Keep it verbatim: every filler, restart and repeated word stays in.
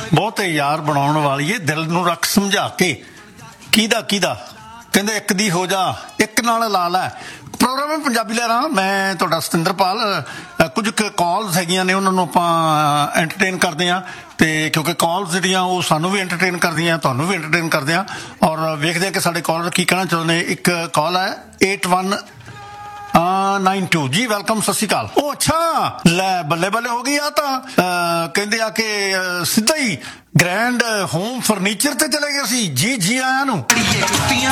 ਬਹੁਤੇ ਯਾਰ ਬਣਾਉਣ ਵਾਲੀਏ ਦਿਲ ਨੂੰ ਰੱਖ ਸਮਝਾ ਕੇ ਕਿਹਦਾ ਕਿਹਦਾ ਕਹਿੰਦੇ ਇੱਕ ਦੀ ਹੋ ਜਾ ਇੱਕ ਨਾਲ ਲਾ ਲੈ। ਪ੍ਰੋਗਰਾਮ ਹੈ ਪੰਜਾਬੀ ਲਹਿਰਾਂ, ਮੈਂ ਤੁਹਾਡਾ ਸਤਿੰਦਰਪਾਲ। ਕੁਝ ਕੁ ਕਾਲਸ ਹੈਗੀਆਂ ਨੇ ਉਹਨਾਂ ਨੂੰ ਆਪਾਂ ਐਂਟਰਟੇਨ ਕਰਦੇ ਹਾਂ ਤੇ ਕਿਉਂਕਿ ਕਾਲਸ ਜਿਹੜੀਆਂ ਉਹ ਸਾਨੂੰ ਵੀ ਐਂਟਰਟੇਨ ਕਰਦੀਆਂ ਤੁਹਾਨੂੰ ਵੀ ਐਂਟਰਟੇਨ ਕਰਦੇ ਹਾਂ ਔਰ ਵੇਖਦੇ ਹਾਂ ਕਿ ਸਾਡੇ ਕਾਲਰ ਕੀ ਕਹਿਣਾ ਚਾਹੁੰਦੇ ਨੇ। ਇੱਕ ਕਾਲ ਹੈ eight one ਨਾइन to ji, welcome, सत श्री अकाल। ओ अच्छा लै बल्ले बल्ले हो गई आ तां कहंदे आ कि सीधा ही ग्रैंड होम फर्नीचर ते चले गए सी। जी जी आया नूं।